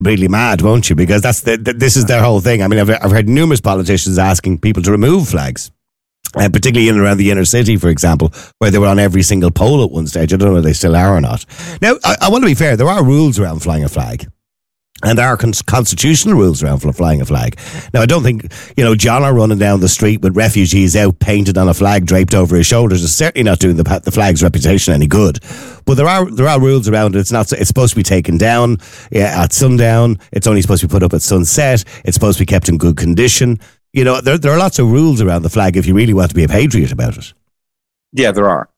really mad, won't you? Because this is their whole thing. I mean, I've heard numerous politicians asking people to remove flags. Particularly in and around the inner city, for example, where they were on every single pole at one stage. I don't know if they still are or not. Now, I want to be fair. There are rules around flying a flag. And there are constitutional rules around flying a flag. Now, I don't think, John are running down the street with refugees out painted on a flag draped over his shoulders is certainly not doing the flag's reputation any good. But there are rules around it. It's supposed to be taken down at sundown. It's only supposed to be put up at sunset. It's supposed to be kept in good condition. There are lots of rules around the flag if you really want to be a patriot about it. Yeah, there are.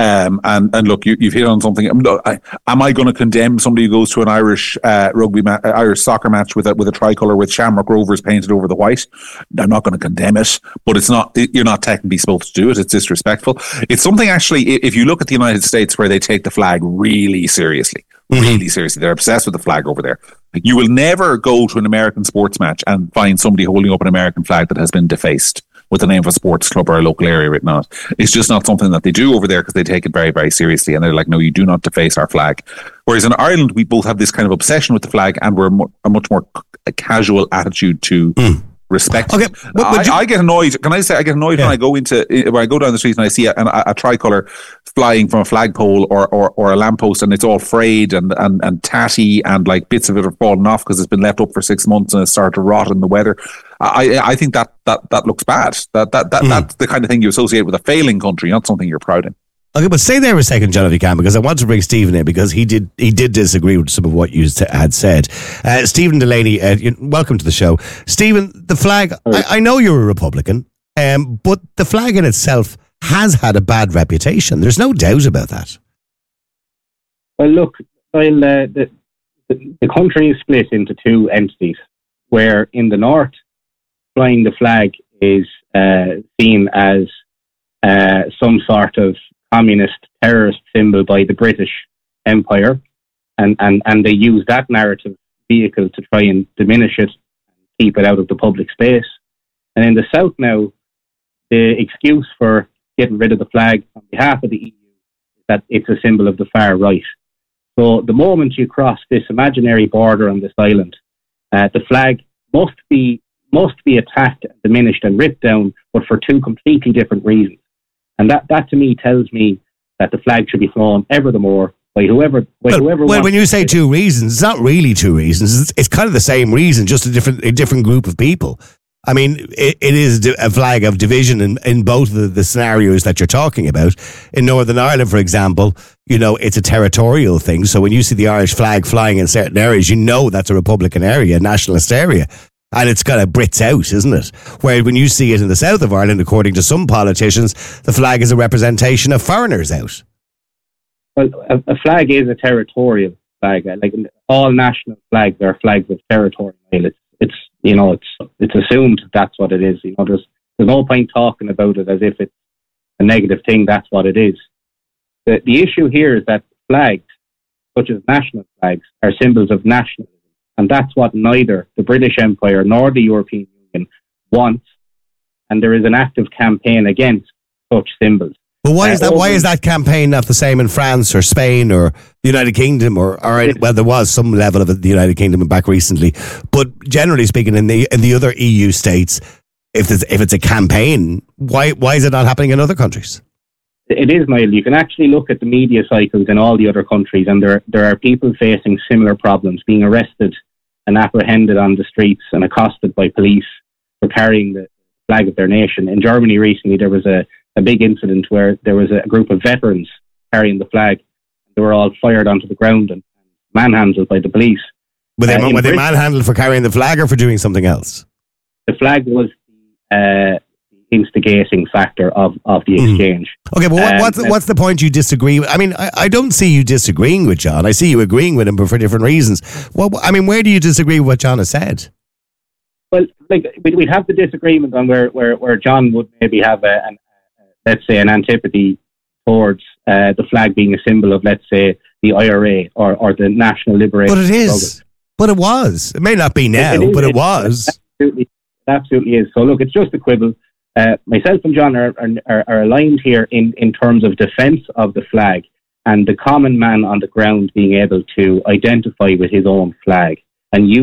And look, you've hit on something. Am I going to condemn somebody who goes to an Irish Irish soccer match with a tricolour with Shamrock Rovers painted over the white? I'm not going to condemn it, but it's not. You're not technically supposed to do it. It's disrespectful. It's something actually. If you look at the United States, where they take the flag really seriously. Really seriously. They're obsessed with the flag over there. You will never go to an American sports match and find somebody holding up an American flag that has been defaced with the name of a sports club or a local area written on it. It's just not something that they do over there because they take it very, very seriously. And they're like, no, you do not deface our flag. Whereas in Ireland, we both have this kind of obsession with the flag and we're a much more casual attitude to respect. Okay, I get annoyed. Can I say I get annoyed when I go down the street and I see a tricolour flying from a flagpole or a lamppost and it's all frayed and tatty and like bits of it are falling off because it's been left up for 6 months and it's started to rot in the weather. I think that looks bad. That's the kind of thing you associate with a failing country, not something you're proud in. Okay, but stay there a second, John, if you can, because I want to bring Stephen in because he did disagree with some of what you had said. Stephen Delaney, welcome to the show. Stephen, the flag, I know you're a Republican, but the flag in itself has had a bad reputation. There's no doubt about that. Well, look, the country is split into two entities, where in the north, flying the flag is seen as some sort of communist terrorist symbol by the British Empire, and they use that narrative vehicle to try and diminish it and keep it out of the public space. And in the south now, the excuse for getting rid of the flag on behalf of the EU is that it's a symbol of the far right. So the moment you cross this imaginary border on this island, the flag must be attacked and diminished and ripped down, but for two completely different reasons. And that to me tells me that the flag should be flown ever the more by whoever. Well, when you say two reasons, it's not really two reasons. It's kind of the same reason, just a different group of people. I mean, it is a flag of division in both of the scenarios that you're talking about. In Northern Ireland, for example, it's a territorial thing. So when you see the Irish flag flying in certain areas, that's a Republican area, a nationalist area. And it's kind of Brits out, isn't it? Where when you see it in the south of Ireland, according to some politicians, the flag is a representation of foreigners out. Well, a flag is a territorial flag. Like all national flags are flags of territory. It's assumed that's what it is. There's no point talking about it as if it's a negative thing. That's what it is. The issue here is that flags, such as national flags, are symbols of nationalism. And that's what neither the British Empire nor the European Union wants. And there is an active campaign against such symbols. But why is that? Why is that campaign not the same in France or Spain or the United Kingdom well, there was some level of it in the United Kingdom back recently. But generally speaking, in the other EU states, if it's a campaign, why is it not happening in other countries? It is, Niall. You can actually look at the media cycles in all the other countries, and there are people facing similar problems, being arrested and apprehended on the streets and accosted by police for carrying the flag of their nation. In Germany recently, there was a big incident where there was a group of veterans carrying the flag. They were all fired onto the ground and manhandled by the police. Were they manhandled for carrying the flag or for doing something else? The flag was the instigating factor of the exchange. Okay, but what's the point you disagree with? I mean, I don't see you disagreeing with John. I see you agreeing with him, but for different reasons. Well, I mean, where do you disagree with what John has said? Well, we'd have the disagreement on where John would maybe have let's say, an antipathy towards the flag being a symbol of, let's say, the IRA or the National Liberation. But it is. Struggle. But it was. It may not be now, but it was. It absolutely is. So look, it's just a quibble. Myself and John are aligned here in terms of defence of the flag and the common man on the ground being able to identify with his own flag. and